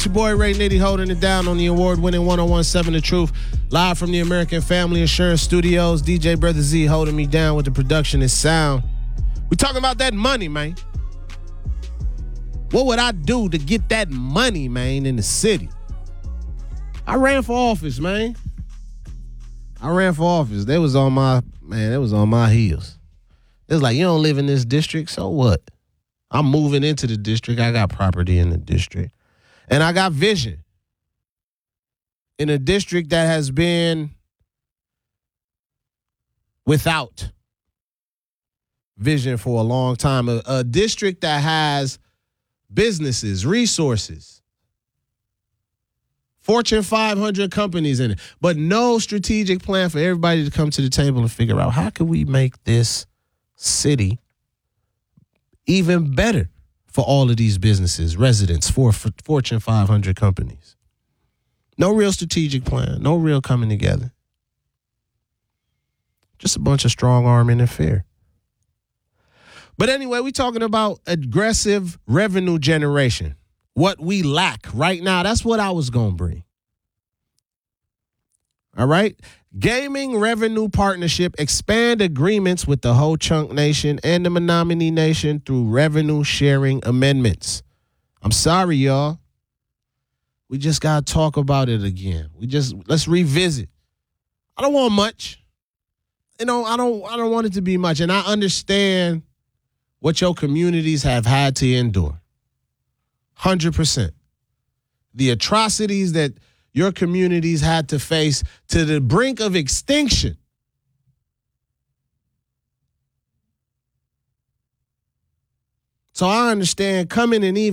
It's your boy Ray Nitty holding it down on the award-winning 101.7 The Truth. Live from the American Family Insurance Studios. DJ Brother Z holding me down with the production and sound. We talking about that money, man. What would I do to get that money, man, in the city? I ran for office, man. They was on my heels. It was like, you don't live in this district, so what? I'm moving into the district. I got property in the district. And I got vision in a district that has been without vision for a long time. A district that has businesses, resources, Fortune 500 companies in it, but no strategic plan for everybody to come to the table and figure out how can we make this city even better for all of these businesses, residents, for Fortune 500 companies. No real strategic plan, no real coming together. Just a bunch of strong arming and fear. But anyway, we're talking about aggressive revenue generation. What we lack right now, that's what I was going to bring. All right? Gaming revenue partnership, expand agreements with the Ho Chunk Nation and the Menominee Nation through revenue sharing amendments. I'm sorry, y'all. We just got to talk about it again. Let's revisit. I don't want much. I don't want it to be much. And I understand what your communities have had to endure. 100%. The atrocities that your communities had to face to the brink of extinction. So I understand coming and even